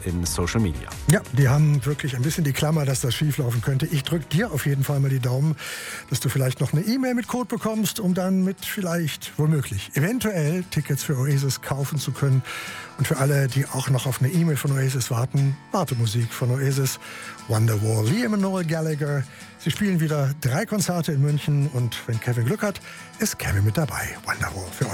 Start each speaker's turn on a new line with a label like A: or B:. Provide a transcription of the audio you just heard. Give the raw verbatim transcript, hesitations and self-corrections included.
A: in Social Media.
B: Ja, die haben wirklich ein bisschen die Klammer, dass das schieflaufen könnte. Ich drücke dir auf jeden Fall mal die Daumen, dass du vielleicht noch eine E-Mail mit Code bekommst, um dann mit vielleicht, womöglich, eventuell Tickets für Oasis kaufen zu können. Und für alle, die auch noch auf eine E-Mail von Oasis warten, Wartemusik von Oasis, Wonderwall, Liam und Noel Gallagher. Sie spielen wieder drei Konzerte in München und wenn Kevin Glück hat, ist Kevin mit dabei. Wonderwall für euch.